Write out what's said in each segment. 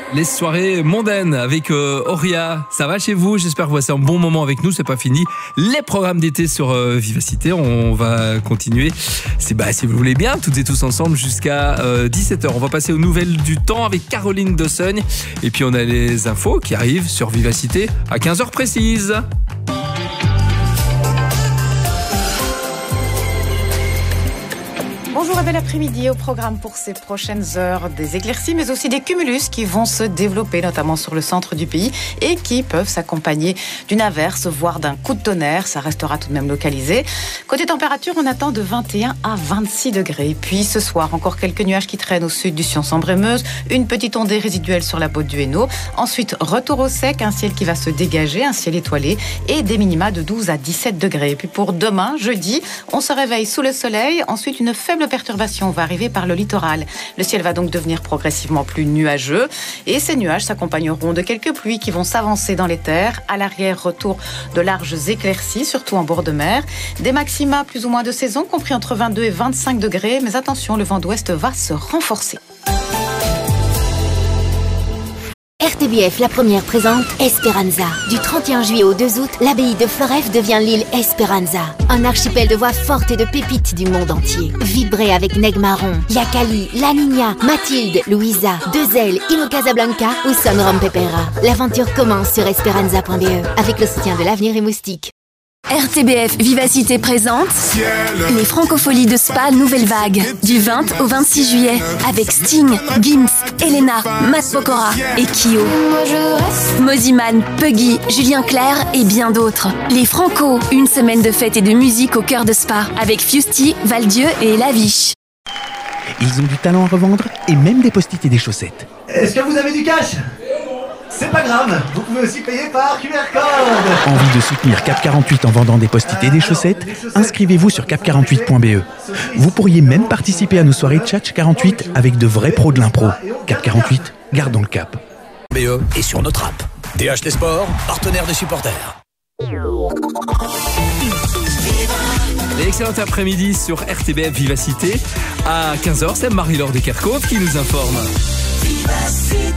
Les soirées mondaines avec Auria. Ça va chez vous? J'espère que vous passez un bon moment avec nous. C'est pas fini. Les programmes d'été sur Vivacité, on va continuer. Si vous voulez bien, toutes et tous ensemble jusqu'à 17h. On va passer aux nouvelles du temps avec Caroline Dossogne. Et puis on a les infos qui arrivent sur Vivacité à 15h précises. Bonjour et bel après-midi. Au programme pour ces prochaines heures, des éclaircies mais aussi des cumulus qui vont se développer notamment sur le centre du pays et qui peuvent s'accompagner d'une averse voire d'un coup de tonnerre. Ça restera tout de même localisé. Côté température, on attend de 21 à 26 degrés. Puis ce soir, encore quelques nuages qui traînent au sud du Sion-Sambre-et-Meuse, une petite ondée résiduelle sur la Baude du Hainaut. Ensuite, retour au sec, un ciel qui va se dégager, un ciel étoilé et des minima de 12 à 17 degrés. Et puis pour demain, jeudi, on se réveille sous le soleil. Ensuite, une faible perturbation va arriver par le littoral. Le ciel va donc devenir progressivement plus nuageux et ces nuages s'accompagneront de quelques pluies qui vont s'avancer dans les terres. À l'arrière, retour de larges éclaircies, surtout en bord de mer. Des maxima plus ou moins de saison, compris entre 22 et 25 degrés. Mais attention, le vent d'ouest va se renforcer. RTBF, la première, présente Esperanza. Du 31 juillet au 2 août, l'abbaye de Floreffe devient l'île Esperanza. Un archipel de voix fortes et de pépites du monde entier. Vibrez avec Neg Marron, Yakali, La Niña, Mathilde, Louisa, Deux-Ailes, Ino Casablanca ou Son Rom Pepera. L'aventure commence sur esperanza.be avec le soutien de l'Avenir et Moustique. RTBF Vivacité présente les Francopholies de Spa Nouvelle Vague du 20 au 26 juillet avec Sting, Gims, Elena, Matt Pokora et Kyo. Moziman, Puggy, Julien Clerc et bien d'autres. Les Franco, une semaine de fête et de musique au cœur de Spa avec Fusty, Valdieu et Laviche. Ils ont du talent à revendre et même des post-it et des chaussettes. Est-ce que vous avez du cash ? C'est pas grave, vous pouvez aussi payer par QR code. Envie de soutenir Cap 48 en vendant des post-it et des chaussettes? Inscrivez-vous sur cap48.be. Vous pourriez même participer à nos soirées Tchatch 48 avec de vrais pros de l'impro. Cap 48, gardons le cap. BE et sur notre app. DHT Sport, partenaire des supporters. Excellent après-midi sur RTBF Vivacité. À 15h, c'est Marie-Laure Descartes qui nous informe. Vivacité.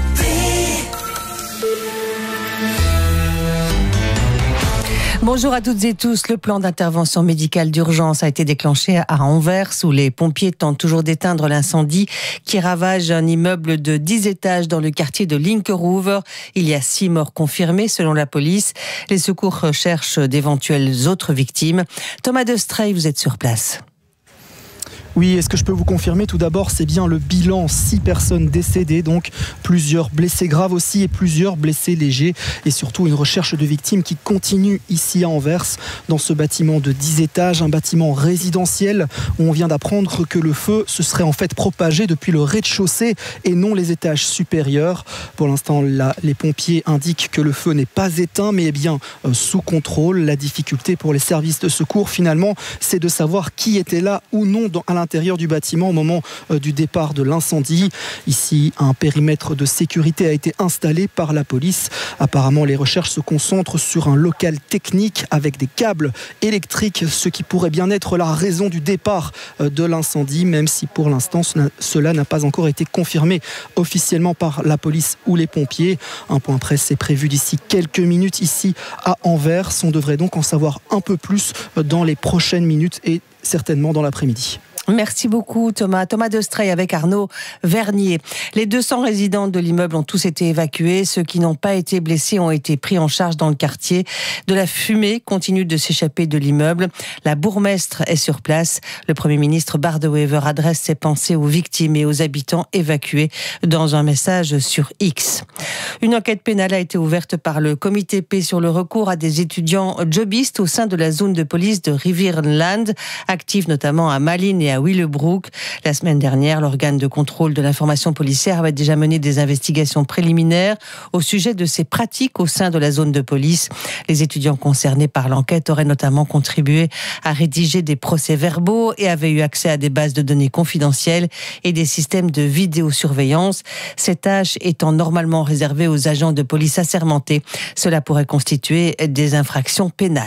Bonjour à toutes et tous. Le plan d'intervention médicale d'urgence a été déclenché à Anvers où les pompiers tentent toujours d'éteindre l'incendie qui ravage un immeuble de 10 étages dans le quartier de Linkeroever. Il y a 6 morts confirmés selon la police. Les secours recherchent d'éventuelles autres victimes. Thomas Destrey, vous êtes sur place. Oui, est-ce que je peux vous confirmer? Tout d'abord, c'est bien le bilan, 6 personnes décédées, donc plusieurs blessés graves aussi et plusieurs blessés légers et surtout une recherche de victimes qui continue ici à Anvers dans ce bâtiment de 10 étages, un bâtiment résidentiel où on vient d'apprendre que le feu se serait en fait propagé depuis le rez-de-chaussée et non les étages supérieurs. Pour l'instant, les pompiers indiquent que le feu n'est pas éteint mais est bien sous contrôle. La difficulté pour les services de secours finalement, c'est de savoir qui était là ou non à l'intérieur du bâtiment au moment du départ de l'incendie. Ici, un périmètre de sécurité a été installé par la police. Apparemment, les recherches se concentrent sur un local technique avec des câbles électriques, ce qui pourrait bien être la raison du départ de l'incendie, même si pour l'instant, cela n'a pas encore été confirmé officiellement par la police ou les pompiers. Un point presse est prévu d'ici quelques minutes ici à Anvers. On devrait donc en savoir un peu plus dans les prochaines minutes et certainement dans l'après-midi. Merci beaucoup Thomas. Thomas Destrey avec Arnaud Vernier. Les 200 résidents de l'immeuble ont tous été évacués. Ceux qui n'ont pas été blessés ont été pris en charge dans le quartier. De la fumée continue de s'échapper de l'immeuble. La bourgmestre est sur place. Le Premier ministre Bart De Wever adresse ses pensées aux victimes et aux habitants évacués dans un message sur X. Une enquête pénale a été ouverte par le comité P sur le recours à des étudiants jobistes au sein de la zone de police de Rivierenland, active notamment à Malines et à Willebroek. La semaine dernière, l'organe de contrôle de l'information policière avait déjà mené des investigations préliminaires au sujet de ces pratiques au sein de la zone de police. Les étudiants concernés par l'enquête auraient notamment contribué à rédiger des procès-verbaux et avaient eu accès à des bases de données confidentielles et des systèmes de vidéosurveillance. Ces tâches étant normalement réservées aux agents de police assermentés, cela pourrait constituer des infractions pénales.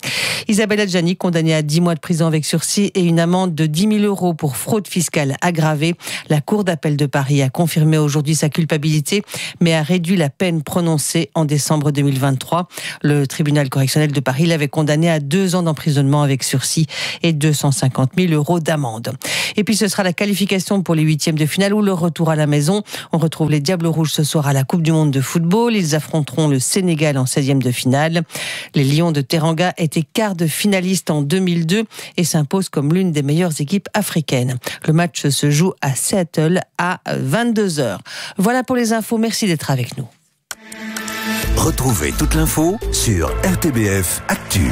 Isabelle Adjani, condamnée à 10 mois de prison avec sursis et une amende de 10 000 € pour fraude fiscale aggravée. La Cour d'appel de Paris a confirmé aujourd'hui sa culpabilité, mais a réduit la peine prononcée en décembre 2023. Le tribunal correctionnel de Paris l'avait condamnée à 2 ans d'emprisonnement avec sursis et 250 000 € d'amende. Et puis ce sera la qualification pour les 8e de finale ou le retour à la maison. On retrouve les Diables Rouges ce soir à la Coupe du Monde de football. Ils affronteront le Sénégal en 16e de finale. Les Lions de Teranga étaient quart de finaliste en 2002 et s'imposent comme l'une des meilleures équipes africaines. Le match se joue à Seattle à 22h. Voilà pour les infos, merci d'être avec nous. Retrouvez toute l'info sur RTBF Actu.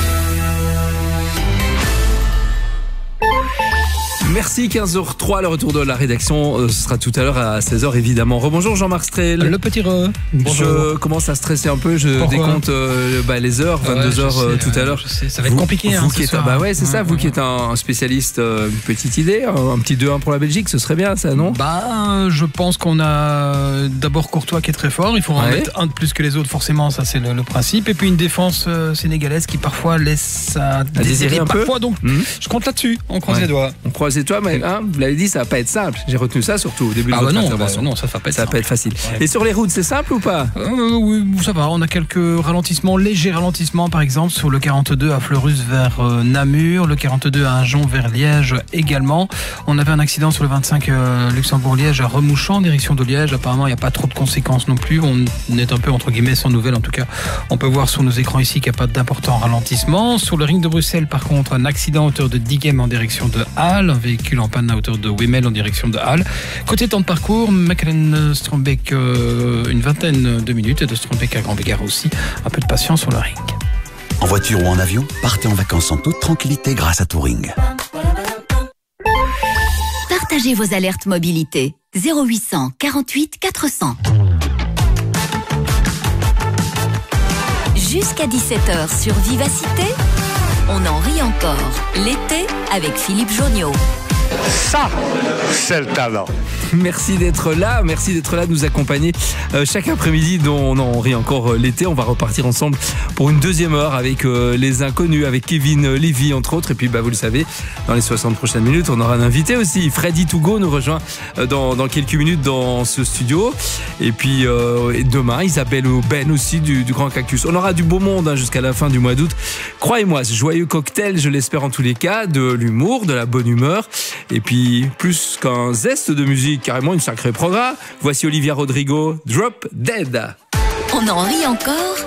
Merci, 15h03, le retour de la rédaction, ce sera tout à l'heure à 16h évidemment. Rebonjour Jean-Marc Strel. Le petit Je commence à stresser un peu, je décompte les heures, 22h tout à l'heure. Ça va être compliqué. Vous qui êtes un spécialiste, une petite idée, un petit 2-1 pour la Belgique, ce serait bien ça, non? Je pense qu'on a d'abord Courtois qui est très fort, il faut en mettre un de plus que les autres forcément, ça c'est le principe. Et puis une défense sénégalaise qui parfois laisse à désirer un parfois, peu. Donc je compte là-dessus, on croise les doigts. On croise les doigts, mais vous l'avez dit, ça va pas être simple. J'ai retenu ça surtout au début de votre intervention. Non, ça va pas être facile. Ouais. Et sur les routes, c'est simple ou pas? Oui, ça va. On a quelques ralentissements, légers ralentissements, par exemple sur le 42 à Fleurus vers Namur, le 42 à Agen vers Liège également. On avait un accident sur le 25 Luxembourg-Liège à Remouchant en direction de Liège. Apparemment, il n'y a pas trop de conséquences non plus. On est un peu entre guillemets sans nouvelles. En tout cas, on peut voir sur nos écrans ici qu'il n'y a pas d'important ralentissement. Sur le ring de Bruxelles, par contre, un accident à hauteur de Diegem en direction de Halle. Véhicule en panne à hauteur de Wemmel en direction de Halle. Côté temps de parcours, Mechelen-Strombeek une vingtaine de minutes et de Strombeek à Grand-Bégard aussi. Un peu de patience sur le ring. En voiture ou en avion, partez en vacances en toute tranquillité grâce à Touring. Partagez vos alertes mobilité. 0800 48 400. Jusqu'à 17h sur Vivacité, on en rit encore. L'été avec Philippe Jonniot. Ça, c'est le talent. Merci d'être là, de nous accompagner chaque après-midi dont on en rit encore l'été. On va repartir ensemble pour une deuxième heure avec les inconnus, avec Kevin Lévy entre autres. Et puis vous le savez, dans les 60 prochaines minutes, on aura un invité aussi. Freddy Tougo nous rejoint dans quelques minutes dans ce studio. Et puis demain, Isabelle Aubin aussi du Grand Cactus. On aura du beau monde jusqu'à la fin du mois d'août. Croyez-moi, ce joyeux cocktail, je l'espère en tous les cas, de l'humour, de la bonne humeur. Et puis, plus qu'un zeste de musique, carrément une sacrée programme. Voici Olivia Rodrigo, Drop Dead. On en rit encore